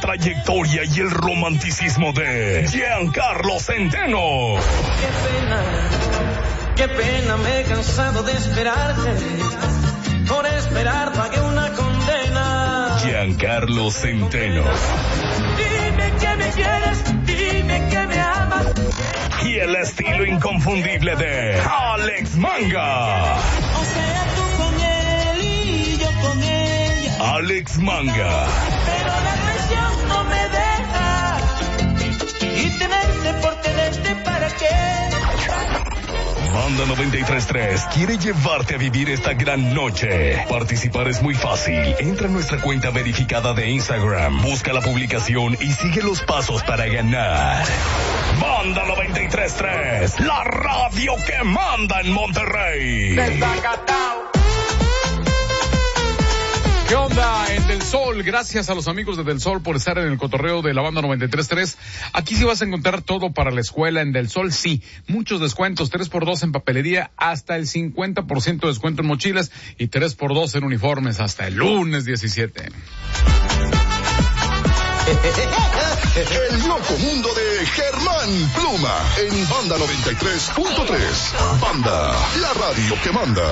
trayectoria y el romanticismo de Giancarlo Centeno. Qué pena, me he cansado de esperarte. Por esperar pagué una condena. Giancarlo Centeno. Dime que me quieres, dime que me amas. Y el estilo inconfundible de Alex Manga. O sea, tú con él y yo con ella. Alex Manga. Pero la presión no me deja. Y tenerte por tenerte, ¿para qué? Banda 93.3 quiere llevarte a vivir esta gran noche. Participar es muy fácil. Entra a nuestra cuenta verificada de Instagram, busca la publicación y sigue los pasos para ganar. Banda 93.3, la radio que manda en Monterrey. ¿Qué onda en Del Sol? Gracias a los amigos de Del Sol por estar en el cotorreo de la Banda 93.3. Aquí sí vas a encontrar todo para la escuela en Del Sol, sí. Muchos descuentos, 3x2 en papelería, hasta el 50% de descuento en mochilas y 3x2 en uniformes hasta el lunes 17. El loco mundo de Germán Pluma en Banda 93.3. Banda, la radio que manda.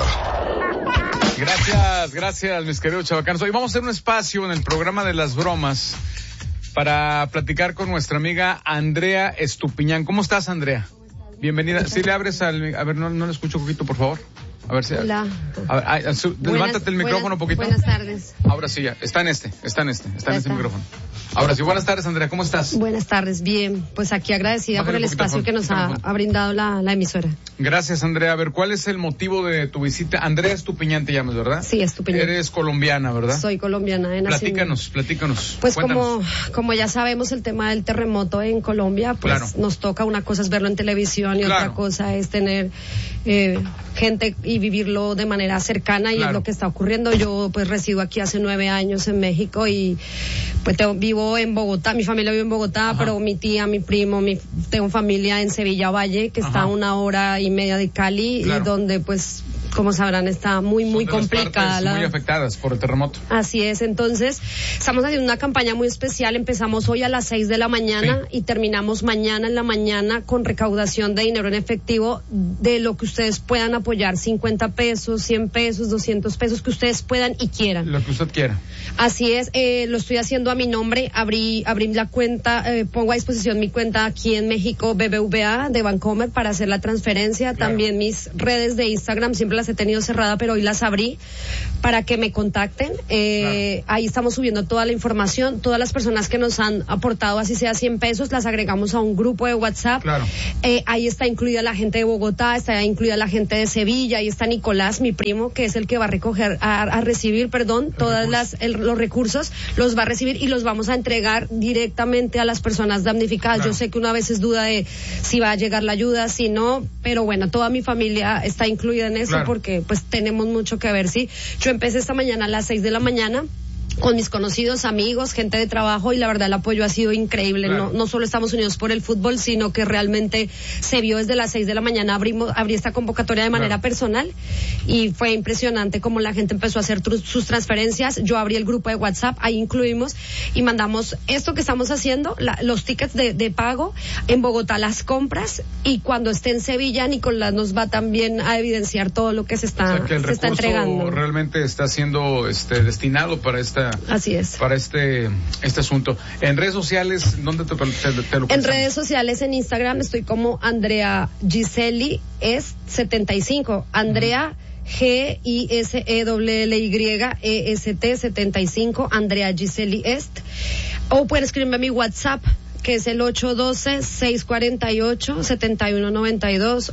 Gracias, mis queridos chavacanos. Hoy vamos a hacer un espacio en el programa de las bromas para platicar con nuestra amiga Andrea Estupiñán. ¿Cómo estás, Andrea? Bienvenida. Si le abres a ver, no le escucho un poquito, por favor. A ver si. Hola. A ver, levántate el micrófono un poquito. Buenas tardes. Ahora sí ya. Está en este micrófono. Ahora sí, buenas tardes, Andrea, ¿cómo estás? Buenas tardes, bien. Pues aquí agradecida por el espacio que nos ha brindado la emisora. Gracias, Andrea. A ver, ¿cuál es el motivo de tu visita? Andrea Estupiñán te llamas, ¿verdad? Sí, Estupiñán. Eres colombiana, ¿verdad? Soy colombiana de nacimiento. Platícanos. Pues como ya sabemos el tema del terremoto en Colombia, pues claro, nos toca, una cosa es verlo en televisión y otra cosa es tener gente y vivirlo de manera cercana y es lo que está ocurriendo. Yo pues resido aquí hace 9 años en México y pues vivo en Bogotá, mi familia vive en Bogotá, pero mi tía, mi primo, tengo familia en Sevilla Valle, que está a 1.5 horas de Cali, y donde pues, como sabrán, está muy complicada. Muy afectadas por el terremoto. Así es, entonces estamos haciendo una campaña muy especial. Empezamos hoy a las 6 de la mañana y terminamos mañana en la mañana con recaudación de dinero en efectivo de lo que ustedes puedan apoyar, 50 pesos, 100 pesos, 200 pesos, que ustedes puedan y quieran. Lo que usted quiera. Así es, lo estoy haciendo a mi nombre, abrí la cuenta, pongo a disposición mi cuenta aquí en México, BBVA de Bancomer, para hacer la transferencia. Claro. También mis redes de Instagram siempre las he tenido cerradas, pero hoy las abrí para que me contacten. Claro. Ahí estamos subiendo toda la información. Todas las personas que nos han aportado, así sea 100 pesos, las agregamos a un grupo de WhatsApp. Claro. Ahí está incluida la gente de Bogotá, está incluida la gente de Sevilla, ahí está Nicolás, mi primo, que es el que va a recibir todas los recursos, los va a recibir y los vamos a entregar directamente a las personas damnificadas. Claro. Yo sé que una vez es duda de si va a llegar la ayuda, si no, pero bueno, toda mi familia está incluida en eso. Claro. Porque pues tenemos mucho que ver, ¿sí? Yo empecé esta mañana a las 6 de la mañana con mis conocidos, amigos, gente de trabajo, y la verdad el apoyo ha sido increíble. Claro. No solo estamos unidos por el fútbol, sino que realmente se vio desde las 6 de la mañana. Abrí esta convocatoria de manera personal y fue impresionante como la gente empezó a hacer sus transferencias. Yo abrí el grupo de WhatsApp, ahí incluimos y mandamos esto que estamos haciendo, los tickets de pago, en Bogotá las compras, y cuando esté en Sevilla, Nicolás nos va también a evidenciar todo lo que se está entregando. O sea, que el recurso realmente está siendo destinado para Así es. Para este asunto. En redes sociales, ¿dónde te lo En redes sociales, en Instagram estoy como Andrea Giseli Est 75. Andrea GISELLYEST 75. Andrea Giseli Est. O pueden escribirme a mi WhatsApp, que es el 812-648-7192,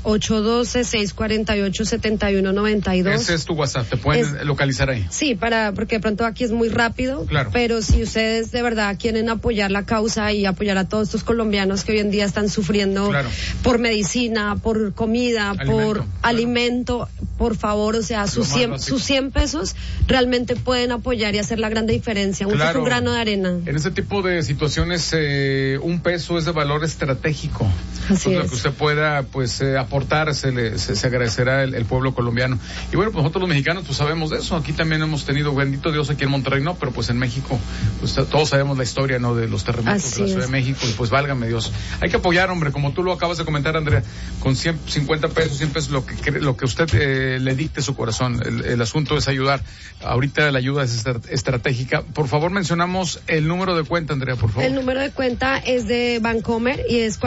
812-648-7192. Ese es tu WhatsApp, te pueden localizar ahí. Sí, porque de pronto aquí es muy rápido, claro, pero si ustedes de verdad quieren apoyar la causa y apoyar a todos estos colombianos que hoy en día están sufriendo por medicina, por comida, por alimento, por favor, o sea, sus 100 pesos realmente pueden apoyar y hacer la gran diferencia. Claro, es un grano de arena. En ese tipo de situaciones, un peso es de valor estratégico. Así es. Lo que usted pueda, pues, aportar, se agradecerá el pueblo colombiano. Y bueno, pues nosotros los mexicanos, pues sabemos de eso. Aquí también hemos tenido, bendito Dios, aquí en Monterrey no, pero pues en México, pues todos sabemos la historia, ¿no? De los terremotos de la Ciudad de México, y pues válgame Dios. Hay que apoyar, hombre, como tú lo acabas de comentar, Andrea, con 50 pesos, 100 pesos, lo que usted le dicte su corazón. El asunto es ayudar. Ahorita la ayuda es estratégica. Por favor, mencionamos el número de cuenta, Andrea, por favor. El número de cuenta es de Bancomer y es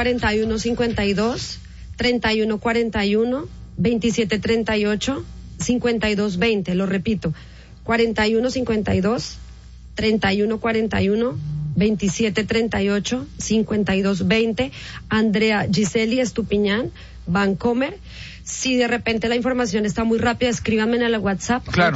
4152-3141-2738-5220. Lo repito, 4152-3141-2738-5220. Andrea Giseli Estupiñán, Bancomer. Si de repente la información está muy rápida, escríbanme en el WhatsApp, claro.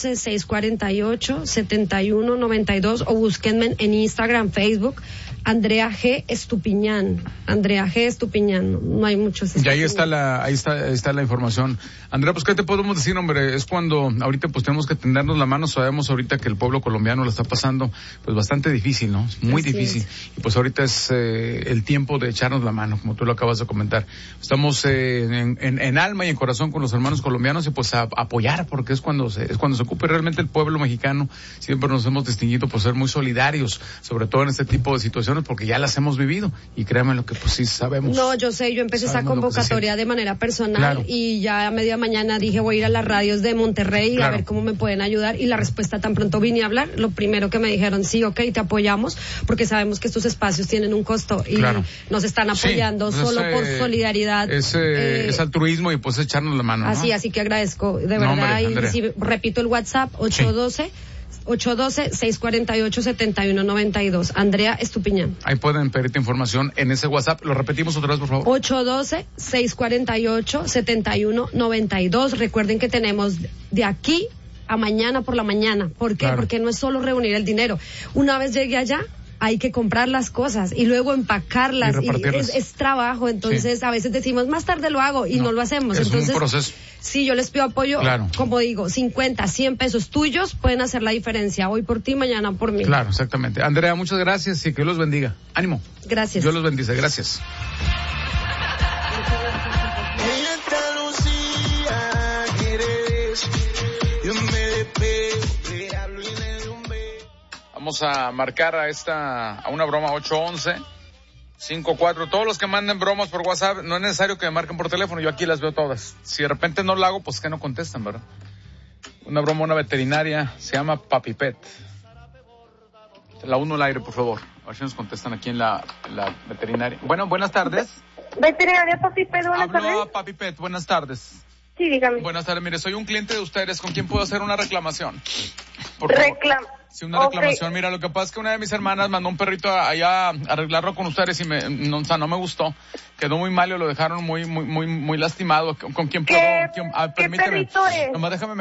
812-648-7192, o búsquenme en Instagram, Facebook, Andrea G. Estupiñán. Andrea G. Estupiñán, no hay muchos. Y ahí está la información. Andrea, pues, ¿qué te podemos decir, hombre? Es cuando ahorita pues tenemos que tendernos la mano. Sabemos ahorita que el pueblo colombiano lo está pasando pues bastante difícil, ¿no? Muy difícil. Y pues ahorita es el tiempo de echarnos la mano, como tú lo acabas de comentar. Estamos en alma y en corazón con los hermanos colombianos, y pues a apoyar, porque es cuando se ocupe realmente el pueblo mexicano. Siempre nos hemos distinguido por ser muy solidarios, sobre todo en este tipo de situaciones, porque ya las hemos vivido, y créanme lo que pues sí sabemos. No, yo sé, yo empecé esa convocatoria de manera personal, claro. Y ya a media mañana dije, voy a ir a las radios de Monterrey, claro, a ver cómo me pueden ayudar, y la respuesta, tan pronto vine a hablar, lo primero que me dijeron, sí, ok, te apoyamos, porque sabemos que estos espacios tienen un costo, y claro, nos están apoyando solo por solidaridad. Es altruismo, y pues echarnos la mano, ¿no? Así que agradezco, de verdad, hombre, y si, repito el WhatsApp, 812-648-7192. Andrea Estupiñán. Ahí pueden pedirte información en ese WhatsApp. Lo repetimos otra vez, por favor. 812-648-7192. Recuerden que tenemos de aquí a mañana por la mañana. ¿Por qué? Claro. Porque no es solo reunir el dinero. Una vez llegue allá, hay que comprar las cosas y luego empacarlas, y es trabajo. Entonces, a veces decimos, más tarde lo hago, y no lo hacemos. Entonces, un proceso. Sí, yo les pido apoyo, claro, como digo, 50, 100 pesos tuyos pueden hacer la diferencia. Hoy por ti, mañana por mí. Claro, exactamente. Andrea, muchas gracias, y que Dios los bendiga. Ánimo. Gracias. Dios los bendice. Gracias. Vamos a marcar a una broma 811-54. Todos los que manden bromas por WhatsApp, no es necesario que me marquen por teléfono, yo aquí las veo todas. Si de repente no lo hago, pues que no contestan, ¿verdad? Una broma, una veterinaria, se llama Papi Pet. La uno al aire, por favor. A ver si nos contestan aquí en la veterinaria. Bueno, buenas tardes. Veterinaria Papi Pet, buenas tardes. Hablo a Papi Pet, buenas tardes. Sí, dígame. Buenas tardes, mire, soy un cliente de ustedes, ¿con quién puedo hacer una reclamación? Por favor. Sí, una reclamación. Mira, lo que pasa es que una de mis hermanas mandó un perrito allá a arreglarlo con ustedes, y no me gustó. Quedó muy mal y lo dejaron muy lastimado. ¿Con quién puedo? ¿Qué perrito es? Nomás déjame